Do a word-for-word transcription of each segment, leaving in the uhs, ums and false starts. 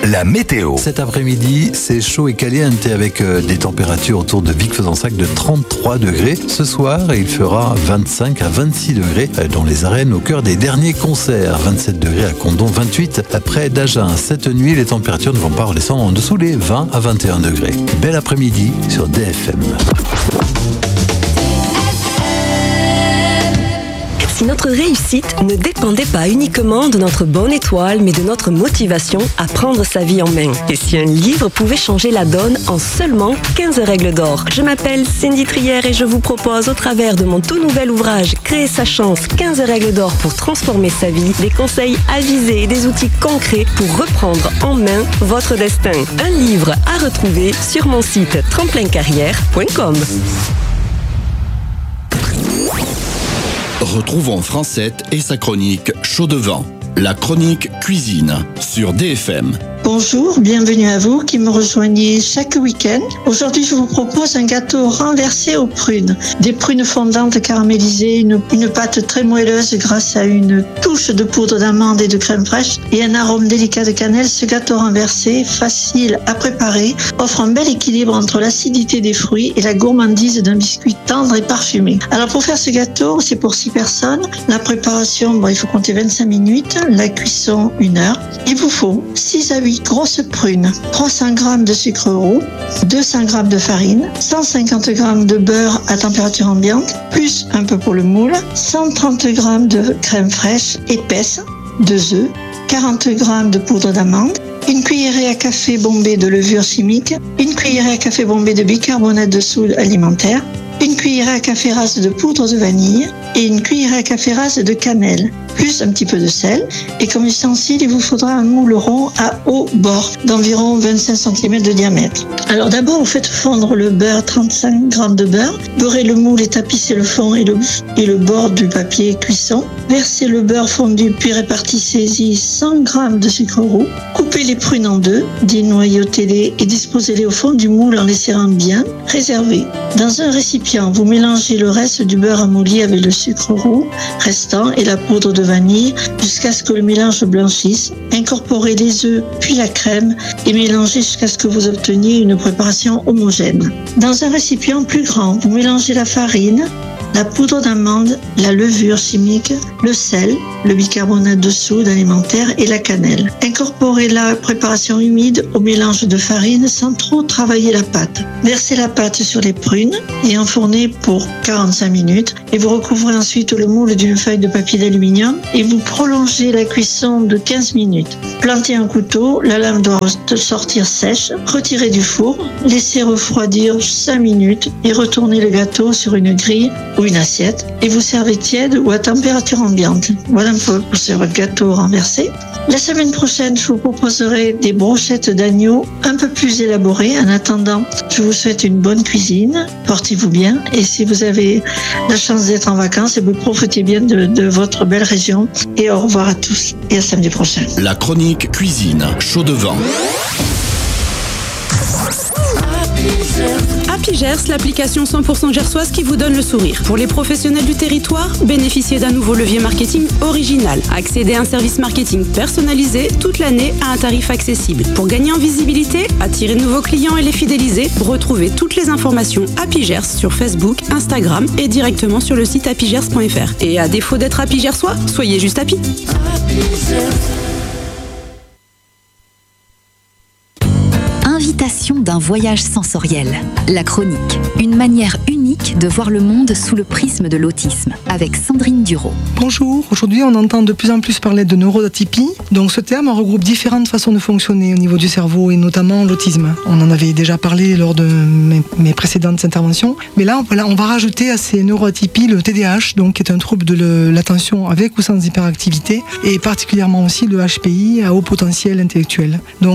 la météo. Cet après-midi, c'est chaud et caliente avec euh, des températures autour de Vic-Fezensac de trente-trois degrés. Ce soir, il fera vingt-cinq à vingt-six degrés euh, dans les arènes au cœur des derniers concerts. vingt-sept degrés à Condom, vingt-huit près d'Agen. Cette nuit, les températures ne vont pas redescendre en dessous les vingt à vingt et un degrés. Bel après-midi sur D F M. Si notre réussite ne dépendait pas uniquement de notre bonne étoile, mais de notre motivation à prendre sa vie en main. Et si un livre pouvait changer la donne en seulement quinze règles d'or. Je m'appelle Cindy Trière et je vous propose au travers de mon tout nouvel ouvrage Créer sa chance, quinze règles d'or pour transformer sa vie, des conseils avisés et des outils concrets pour reprendre en main votre destin. Un livre à retrouver sur mon site tremplin carrière point com. Retrouvons Francette et sa chronique Chaud devant, la chronique cuisine sur D F M. Bonjour, bienvenue à vous qui me rejoignez chaque week-end. Aujourd'hui, je vous propose un gâteau renversé aux prunes. Des prunes fondantes caramélisées, une, une pâte très moelleuse grâce à une touche de poudre d'amande et de crème fraîche et un arôme délicat de cannelle. Ce gâteau renversé, facile à préparer, offre un bel équilibre entre l'acidité des fruits et la gourmandise d'un biscuit tendre et parfumé. Alors pour faire ce gâteau, c'est pour six personnes. La préparation, bon, il faut compter vingt-cinq minutes. La cuisson, une heure. Il vous faut six à huit grosses prunes, trois cents grammes de sucre roux, deux cents grammes de farine, cent cinquante grammes de beurre à température ambiante, plus un peu pour le moule, cent trente grammes de crème fraîche épaisse, deux œufs, quarante grammes de poudre d'amande, une cuillerée à café bombée de levure chimique, une cuillerée à café bombée de bicarbonate de soude alimentaire, une cuillerée à café rase de poudre de vanille et une cuillerée à café rase de cannelle, plus un petit peu de sel. Et comme ustensile, il vous faudra un moule rond à haut bord d'environ vingt-cinq centimètres de diamètre. Alors d'abord, vous faites fondre le beurre, trente-cinq grammes de beurre. Beurrez le moule et tapissez le fond et le, et le bord du papier cuisson. Versez le beurre fondu, puis répartissez-y cent grammes de sucre roux. Coupez les prunes en deux, dénoyautez-les et disposez-les au fond du moule en les serrant bien. Réservez. Dans un récipient, vous mélangez le reste du beurre amolli avec le sucre roux restant et la poudre de vanille jusqu'à ce que le mélange blanchisse. Incorporez les œufs puis la crème et mélangez jusqu'à ce que vous obteniez une préparation homogène. Dans un récipient plus grand, vous mélangez la farine, la poudre d'amande, la levure chimique, le sel, le bicarbonate de soude alimentaire et la cannelle. Incorporez la préparation humide au mélange de farine sans trop travailler la pâte. Versez la pâte sur les prunes et enfournez pour quarante-cinq minutes et vous recouvrez ensuite le moule d'une feuille de papier d'aluminium et vous prolongez la cuisson de quinze minutes. Plantez un couteau, la lame doit sortir sèche, retirez du four, laissez refroidir cinq minutes et retournez le gâteau sur une grille ou une assiette et vous servez tiède ou à température ambiante. Voilà un peu pour votre gâteau renversé. La semaine prochaine, je vous proposerai des brochettes d'agneau un peu plus élaborées. En attendant, je vous souhaite une bonne cuisine. Portez-vous bien et si vous avez la chance d'être en vacances, profitez bien de, de votre belle région. Et au revoir à tous et à samedi prochain. La chronique cuisine Chaud devant. Happy Gers, l'application cent pour cent gersoise qui vous donne le sourire. Pour les professionnels du territoire, bénéficiez d'un nouveau levier marketing original. Accédez à un service marketing personnalisé toute l'année à un tarif accessible. Pour gagner en visibilité, attirer de nouveaux clients et les fidéliser, retrouvez toutes les informations Happy Gers sur Facebook, Instagram et directement sur le site happy gers point f r. Et à défaut d'être Happy Gersois, soyez juste happy. Invitation d'un voyage sensoriel. La chronique. Une manière unique de voir le monde sous le prisme de l'autisme. Avec Sandrine Duro. Bonjour. Aujourd'hui, on entend de plus en plus parler de neuroatypie. Donc, ce terme regroupe différentes façons de fonctionner au niveau du cerveau et notamment l'autisme. On en avait déjà parlé lors de mes, mes précédentes interventions. Mais là, voilà, on va rajouter à ces neuroatypies le T D A H, donc, qui est un trouble de l'attention avec ou sans hyperactivité, et particulièrement aussi le H P I à haut potentiel intellectuel. Donc,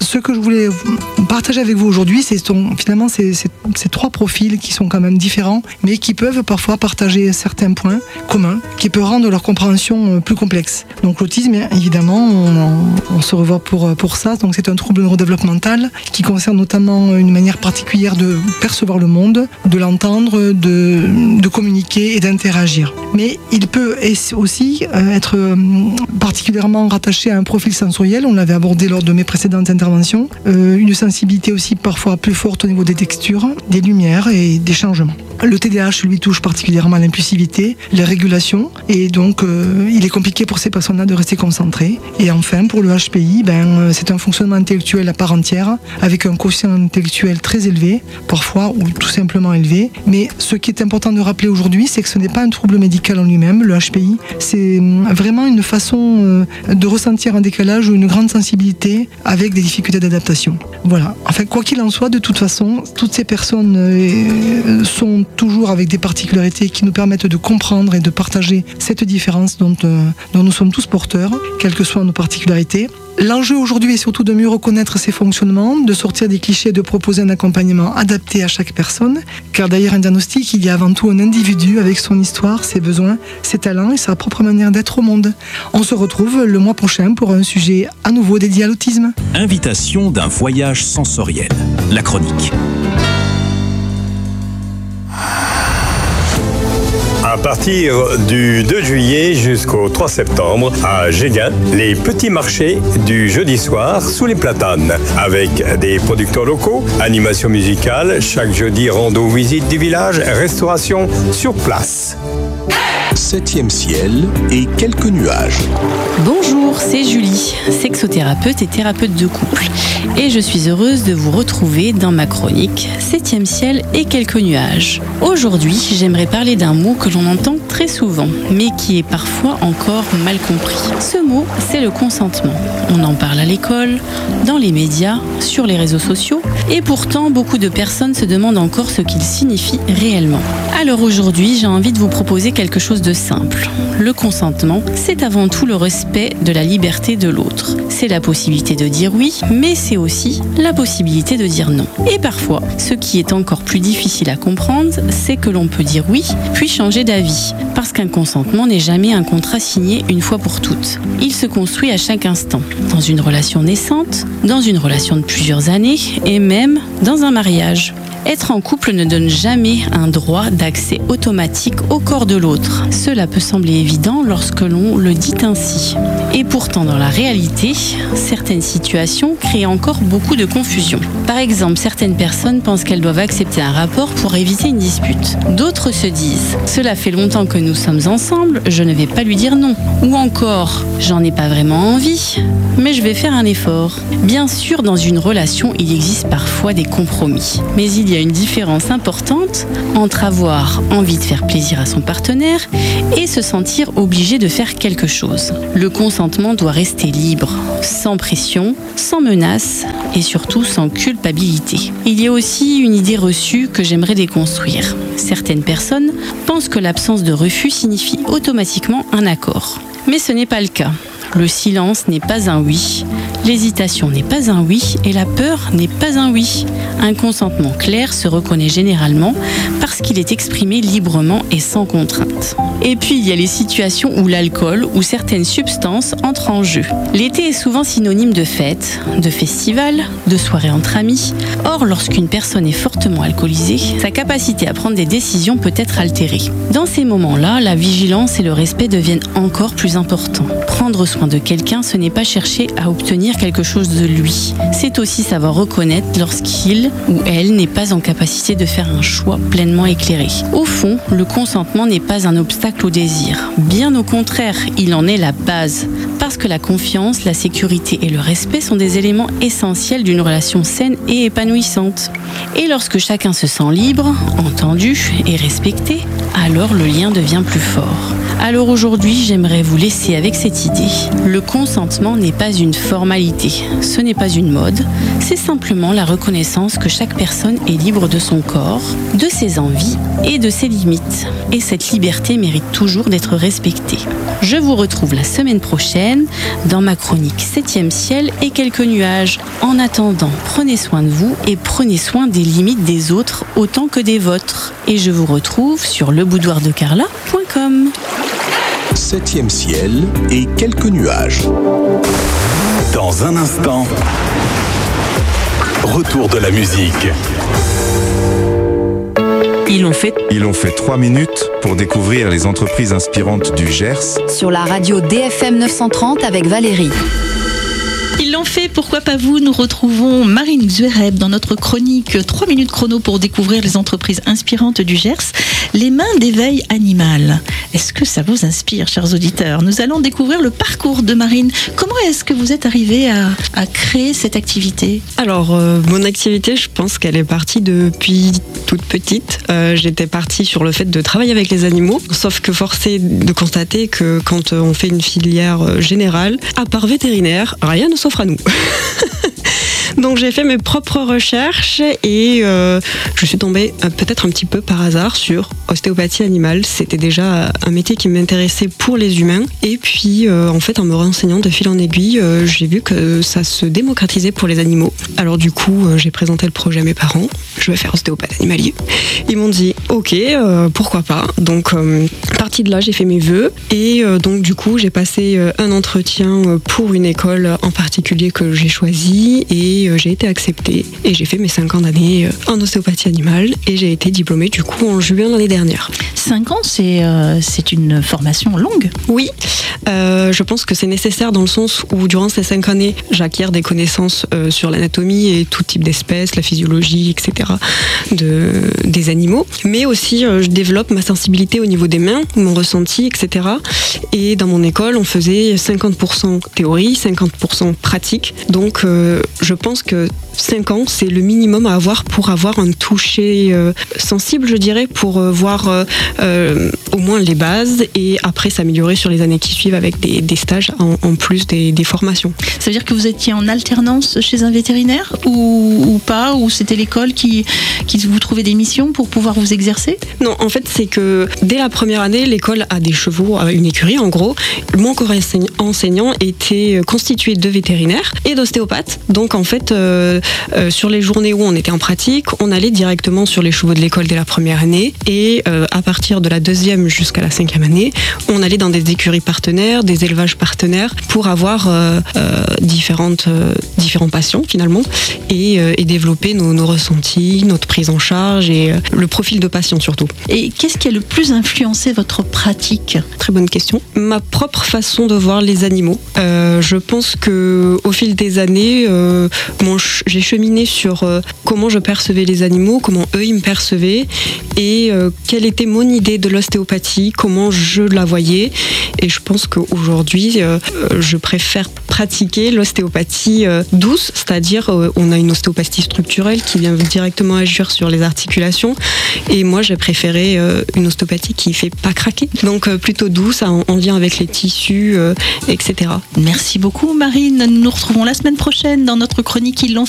ce que je voulais partager avec vous aujourd'hui, c'est ton, finalement ces, ces, ces trois profils qui sont quand même différents, mais qui peuvent parfois partager certains points communs, qui peuvent rendre leur compréhension plus complexe. Donc l'autisme, évidemment, on, on se revoit pour, pour ça. Donc c'est un trouble neurodéveloppemental qui concerne notamment une manière particulière de percevoir le monde, de l'entendre, de, de communiquer et d'interagir. Mais il peut aussi être particulièrement rattaché à un profil sensoriel, on l'avait abordé lors de mes précédentes interventions, euh, une sensibilité aussi parfois plus forte au niveau des textures, des lumières et des changements. Le T D A H lui touche particulièrement l'impulsivité, les régulations, et donc euh, il est compliqué pour ces personnes-là de rester concentrées. Et enfin, pour le H P I, ben, c'est un fonctionnement intellectuel à part entière, avec un quotient intellectuel très élevé, parfois ou tout simplement élevé. Mais ce qui est important de rappeler aujourd'hui, c'est que ce n'est pas un trouble médical en lui-même, le H P I, c'est vraiment une façon euh, de ressentir un décalage ou une grande sensibilité avec des difficultés d'adaptation. Voilà. Enfin, quoi qu'il en soit, de toute façon, toutes ces personnes euh, sont toujours avec des particularités qui nous permettent de comprendre et de partager cette différence dont, euh, dont nous sommes tous porteurs, quelles que soient nos particularités. L'enjeu aujourd'hui est surtout de mieux reconnaître ces fonctionnements, de sortir des clichés et de proposer un accompagnement adapté à chaque personne, car derrière un diagnostic, il y a avant tout un individu avec son histoire, ses besoins, ses talents et sa propre manière d'être au monde. On se retrouve le mois prochain pour un sujet à nouveau dédié à l'autisme. Invitation d'un voyage sensoriel, la chronique. À partir du deux juillet jusqu'au trois septembre, à Géguin, les petits marchés du jeudi soir sous les platanes, avec des producteurs locaux, animation musicale, chaque jeudi rando visite du village, restauration sur place. Septième ciel et quelques nuages. Bonjour, c'est Julie, sexothérapeute et thérapeute de couple. Et je suis heureuse de vous retrouver dans ma chronique Septième ciel et quelques nuages. Aujourd'hui, j'aimerais parler d'un mot que l'on entend très souvent, mais qui est parfois encore mal compris. Ce mot, c'est le consentement. On en parle à l'école, dans les médias, sur les réseaux sociaux, et pourtant beaucoup de personnes se demandent encore ce qu'il signifie réellement. Alors aujourd'hui, j'ai envie de vous proposer quelque chose de simple. Le consentement, c'est avant tout le respect de la liberté de l'autre. C'est la possibilité de dire oui, mais c'est aussi la possibilité de dire non. Et parfois, ce qui est encore plus difficile à comprendre, c'est que l'on peut dire oui, puis changer d'avis. Parce qu'un consentement n'est jamais un contrat signé une fois pour toutes. Il se construit à chaque instant, dans une relation naissante, dans une relation de plusieurs années, et même dans un mariage. Être en couple ne donne jamais un droit d'accès automatique au corps de l'autre. Cela peut sembler évident lorsque l'on le dit ainsi. Et pourtant, dans la réalité, certaines situations créent encore beaucoup de confusion. Par exemple, certaines personnes pensent qu'elles doivent accepter un rapport pour éviter une dispute. D'autres se disent « Cela fait longtemps que nous sommes ensemble, je ne vais pas lui dire non ». Ou encore « J'en ai pas vraiment envie, mais je vais faire un effort ». Bien sûr, dans une relation, il existe parfois des compromis. Mais il Il y a une différence importante entre avoir envie de faire plaisir à son partenaire et se sentir obligé de faire quelque chose. Le consentement doit rester libre, sans pression, sans menace et surtout sans culpabilité. Il y a aussi une idée reçue que j'aimerais déconstruire. Certaines personnes pensent que l'absence de refus signifie automatiquement un accord. Mais ce n'est pas le cas. Le silence n'est pas un oui, l'hésitation n'est pas un oui et la peur n'est pas un oui. Un consentement clair se reconnaît généralement parce qu'il est exprimé librement et sans contrainte. Et puis il y a les situations où l'alcool ou certaines substances entrent en jeu. L'été est souvent synonyme de fête, de festival, de soirée entre amis. Or, lorsqu'une personne est fortement alcoolisée, sa capacité à prendre des décisions peut être altérée. Dans ces moments-là, la vigilance et le respect deviennent encore plus importants. Prendre soin de quelqu'un, ce n'est pas chercher à obtenir quelque chose de lui. C'est aussi savoir reconnaître lorsqu'il ou elle n'est pas en capacité de faire un choix pleinement éclairé. Au fond, le consentement n'est pas un obstacle au désir. Bien au contraire, il en est la base. Parce que la confiance, la sécurité et le respect sont des éléments essentiels d'une relation saine et épanouissante. Et lorsque chacun se sent libre, entendu et respecté, alors le lien devient plus fort. Alors aujourd'hui, j'aimerais vous laisser avec cette idée. Le consentement n'est pas une formalité, ce n'est pas une mode, c'est simplement la reconnaissance que chaque personne est libre de son corps, de ses envies et de ses limites. Et cette liberté mérite toujours d'être respectée. Je vous retrouve la semaine prochaine dans ma chronique septième ciel et quelques nuages. En attendant, prenez soin de vous et prenez soin des limites des autres autant que des vôtres. Et je vous retrouve sur le boudoir de carla point com. Septième ciel et quelques nuages. Dans un instant, retour de la musique. Ils l'ont fait. Ils ont fait trois minutes pour découvrir les entreprises inspirantes du Gers. Sur la radio D F M neuf cent trente avec Valérie. Ils l'ont fait, pourquoi pas vous? Nous retrouvons Marine Zwereb dans notre chronique trois minutes chrono pour découvrir les entreprises inspirantes du Gers. Les mains d'éveil animal. Est-ce que ça vous inspire, chers auditeurs? Nous allons découvrir le parcours de Marine. Comment est-ce que vous êtes arrivée à, à créer cette activité? Alors, euh, mon activité, je pense qu'elle est partie depuis toute petite. Euh, j'étais partie sur le fait de travailler avec les animaux, sauf que forcé de constater que quand on fait une filière générale, à part vétérinaire, rien ne s'offre à nous. Donc j'ai fait mes propres recherches et euh, je suis tombée euh, peut-être un petit peu par hasard sur ostéopathie animale. C'était déjà un métier qui m'intéressait pour les humains. Et puis euh, en fait en me renseignant de fil en aiguille, euh, j'ai vu que ça se démocratisait pour les animaux. Alors du coup euh, j'ai présenté le projet à mes parents. Je vais faire ostéopathe animalier. Ils m'ont dit ok, euh, pourquoi pas. Donc euh, partie de là j'ai fait mes vœux et euh, donc du coup j'ai passé euh, un entretien pour une école en particulier que j'ai choisi et j'ai été acceptée et j'ai fait mes cinq ans d'année en ostéopathie animale et j'ai été diplômée du coup en juin l'année dernière. cinq ans, c'est, euh, c'est une formation longue? Oui, euh, je pense que c'est nécessaire dans le sens où durant ces cinq années, j'acquiers des connaissances euh, sur l'anatomie et tout type d'espèces, la physiologie, et cetera de, des animaux. Mais aussi, euh, je développe ma sensibilité au niveau des mains, mon ressenti, et cetera. Et dans mon école, on faisait cinquante pour cent théorie, cinquante pour cent pratique. Donc, euh, je pense que cinq ans, c'est le minimum à avoir pour avoir un toucher euh, sensible, je dirais, pour euh, voir euh, euh, au moins les bases et après s'améliorer sur les années qui suivent avec des, des stages en, en plus des, des formations. Ça veut dire que vous étiez en alternance chez un vétérinaire ou, ou pas? Ou c'était l'école qui, qui vous trouvait des missions pour pouvoir vous exercer? Non, en fait, c'est que dès la première année, l'école a des chevaux, une écurie en gros. Mon corps enseignant était constitué de vétérinaires et d'ostéopathes. Donc en fait, euh, euh, sur les journées où on était en pratique, on allait directement sur les chevaux de l'école dès la première année et euh, à partir de la deuxième jusqu'à la cinquième année, on allait dans des écuries partenaires, des élevages partenaires pour avoir euh, euh, différentes, euh, différents patients finalement et, euh, et développer nos, nos ressentis, notre prise en charge et euh, le profil de patient surtout. Et qu'est-ce qui a le plus influencé votre pratique? Très bonne question. Ma propre façon de voir les animaux. Euh, je pense que au fil des années, euh, bon, j'ai cheminé sur euh, comment je percevais les animaux, comment eux ils me percevaient et euh, quelle était mon idée de l'ostéopathie, comment je la voyais. Et je pense qu'aujourd'hui, euh, je préfère pratiquer l'ostéopathie euh, douce, c'est-à-dire euh, on a une ostéopathie structurelle qui vient directement agir sur les articulations et moi j'ai préféré euh, une ostéopathie qui ne fait pas craquer, donc euh, plutôt douce en, en lien avec les tissus, euh, et cetera. Merci beaucoup Marine, nous nous retrouvons la semaine prochaine dans notre chronique Ils l'ont